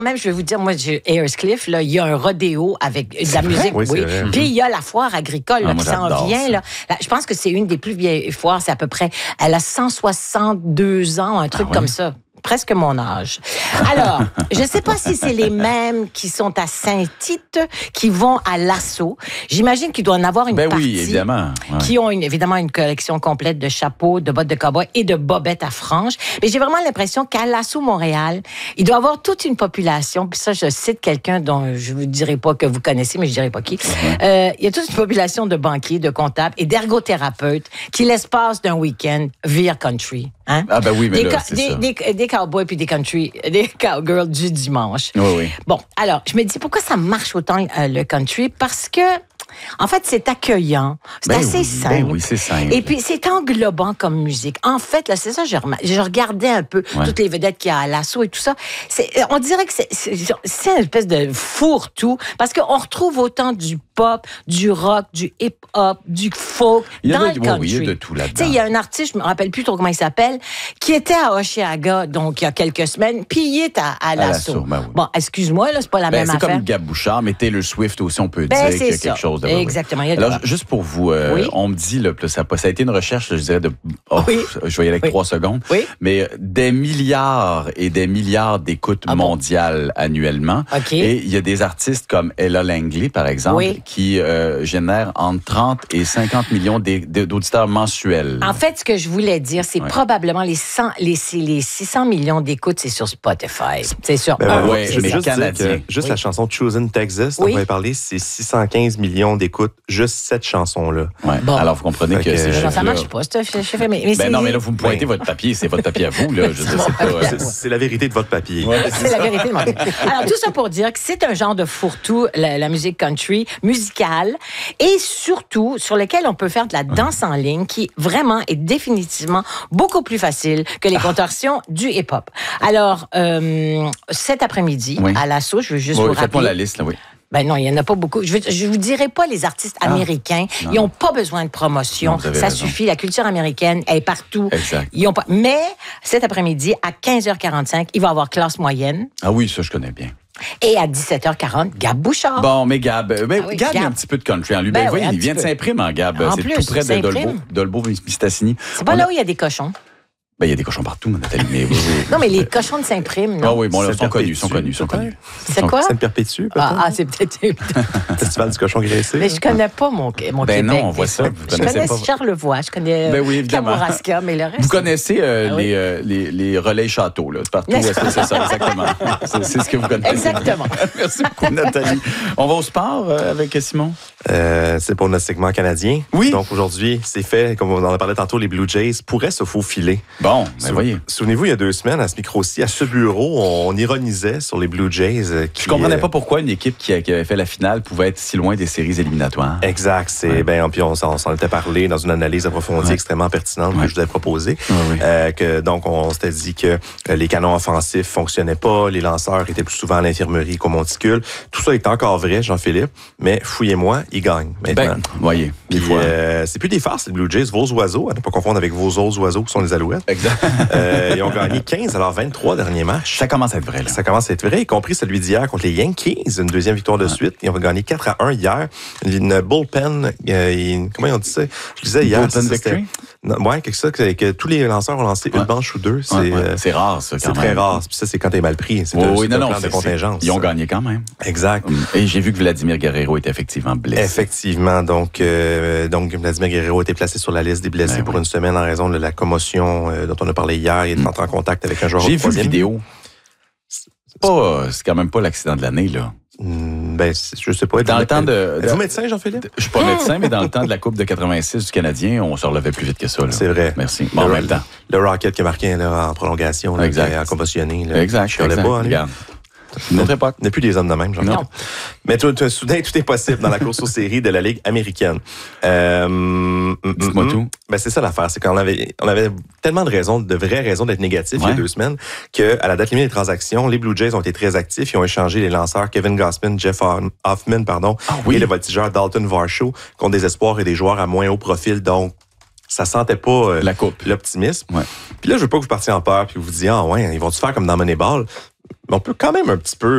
Même, je vais vous dire, moi, Ayers-Cliff, là, il y a un rodéo avec de la musique. Oui, c'est vrai. Puis il y a la foire agricole là, qui s'en vient. Là. Je pense que c'est une des plus vieilles foires. C'est à peu près, elle a 162 ans, un truc comme ça. Presque mon âge. Alors, je ne sais pas si c'est les mêmes qui sont à Saint-Tite, qui vont à l'Assaut. J'imagine qu'il doit en avoir une partie. Oui, évidemment. Ouais. Qui ont évidemment une collection complète de chapeaux, de bottes de cow-boy et de bobettes à franges. Mais j'ai vraiment l'impression qu'à l'Assaut Montréal, il doit y avoir toute une population, puis ça, je cite quelqu'un dont je ne vous dirai pas que vous connaissez, mais je ne dirai pas qui. Il y a toute une population de banquiers, de comptables et d'ergothérapeutes qui, l'espace d'un week-end, virent country. Hein? Ah ben oui, mais là, c'est ça. Des cowboys puis des country, des cowgirls du dimanche. Oui. Bon, alors, je me dis, pourquoi ça marche autant le country? Parce que, en fait, c'est accueillant. C'est assez simple. Ben oui, c'est simple. Et puis, c'est englobant comme musique. En fait, là, c'est ça, je regardais un peu toutes les vedettes qu'il y a à l'Assaut et tout ça. On dirait que c'est une espèce de fourre-tout, parce qu'on retrouve autant du pop, du rock, du hip-hop, du folk dans le country. Oui, il y a de tout là-dedans. Tu sais, il y a un artiste, je me rappelle plus trop comment il s'appelle, qui était à Oshiaga, donc il y a quelques semaines, puis il est à l'Assaut. Ben oui. Bon, excuse-moi, là, c'est pas la même affaire. C'est comme Gab Bouchard, mais Taylor Swift aussi, on peut dire qu'il y a quelque chose de... Exactement. Alors, juste pour vous, on me dit, là, ça a été une recherche, je dirais, je vais y aller avec 3 secondes, mais des milliards et des milliards d'écoutes mondiales annuellement. Et il y a des artistes comme Ella Langley, par exemple, qui génèrent entre 30 et 50 millions d'auditeurs mensuels. En fait, ce que je voulais dire, c'est probablement les 600 millions d'écoutes, c'est sur Spotify. C'est sur mais canadien. Juste la chanson Choosing Texas, dont on va parler, c'est 615 millions d'écoutes, juste cette chanson-là. Bon. Alors, vous comprenez que c'est... Ça marche pas, ce chiffre. Non, mais là, vous me pointez votre papier, c'est votre papier à vous. Là. C'est la vérité de votre papier. C'est la vérité de mon papier. Alors, tout ça pour dire que c'est un genre de fourre-tout, la musique country, musicale, et surtout, sur lequel on peut faire de la danse en ligne, qui vraiment est définitivement beaucoup plus facile que les contorsions du hip-hop. Alors, cet après-midi, à l'Assaut, je veux juste vous rappeler... Faites-moi la liste, là, oui. Ben non, il n'y en a pas beaucoup. Je vous dirai pas les artistes américains. Ils n'ont pas besoin de promotion. Ça suffit. La culture américaine est partout. Exact. Ils ont pas... Mais cet après-midi, à 15h45, il va y avoir Classe moyenne. Ah oui, ça, je connais bien. Et à 17h40, Gab Bouchard. Bon, mais Gab, Gab, il y a un petit peu de country en lui. Il vient de Saint-Prime, en Gab. C'est tout près de Dolbeau-Mistassini. C'est pas là où il y a des cochons. Il y a des cochons partout, Nathalie. Mais non, mais les cochons de Saint-Prime, non? Ah oui, bon, là, sont connus. C'est quoi? Ça me perpétue, peut-être? C'est peut-être... Festival du cochon graissé. Mais je connais pas mon Québec. Non, on voit ça. Je connais Charlevoix, je connais Kamouraska, mais le reste... Vous connaissez les relais châteaux, là, partout. Est-ce que c'est ça, exactement? C'est ce que vous connaissez. Exactement. Merci beaucoup, Nathalie. On va au sport avec Simon? C'est pour notre segment canadien. Oui. Donc aujourd'hui, c'est fait, comme on en a parlé tantôt, les Blue Jays pourraient se faufiler. Bon, voyez. Souvenez-vous, il y a 2 semaines, à ce micro-ci, à ce bureau, on ironisait sur les Blue Jays. Je comprenais pas pourquoi une équipe qui avait fait la finale pouvait être si loin des séries éliminatoires. Exact. Puis on s'en était parlé dans une analyse approfondie extrêmement pertinente que je vous ai proposée. Donc, on s'était dit que les canons offensifs fonctionnaient pas, les lanceurs étaient plus souvent à l'infirmerie qu'au monticule. Tout ça est encore vrai, Jean-Philippe, mais fouillez-moi, ils gagnent maintenant. Voyez. C'est plus des farces, les Blue Jays, vos oiseaux, à ne pas confondre avec vos autres oiseaux qui sont les Alouettes. Exact. Ils ont gagné 15 à leurs 23 derniers matchs. Ça commence à être vrai, là. Ça commence à être vrai, y compris celui d'hier contre les Yankees, une 2e victoire de suite. Ils ont gagné 4-1 hier. Une bullpen, comment ils ont dit ça? Je disais hier. Bullpen victory? Quelque chose que tous les lanceurs ont lancé une manche ou 2. C'est rare, ça, quand même. C'est très rare. Puis ça, c'est quand t'es mal pris. C'est un plan de contingence. Ils ont gagné quand même. Exact. Et j'ai vu que Vladimir Guerrero était effectivement blessé. Effectivement. Donc Vladimir Guerrero a été placé sur la liste des blessés pour une semaine en raison de la commotion dont on a parlé hier. Il est entré en contact avec un joueur J'ai vu la vidéo. C'est quand même pas l'accident de l'année, là. Je sais pas. Dans le temps de... Êtes-vous médecin, Jean-Philippe? Je suis pas médecin, mais dans le temps de la Coupe de 86 du Canadien, on se relevait plus vite que ça. Là. C'est vrai. Merci. Bon, en même temps. Le Rocket qui a marqué en prolongation, qui a commotionné. Exact. Je ne pas, regarde. Notre époque. Il n'y a plus des hommes de même, Jean-Philippe. Mais soudain, tout est possible dans la course aux séries de la Ligue américaine. Dites-moi tout. C'est ça l'affaire, c'est qu'on avait tellement de vraies raisons d'être négatifs il y a 2 semaines qu'à la date limite des transactions, les Blue Jays ont été très actifs. Ils ont échangé les lanceurs Kevin Gausman, Jeff Hoffman, et le voltigeur Dalton Varsho contre des espoirs et des joueurs à moins haut profil. Donc, ça sentait pas l'optimisme. Puis là, je veux pas que vous partiez en peur puis vous disiez, ils vont-tu faire comme dans Moneyball? Mais on peut quand même un petit peu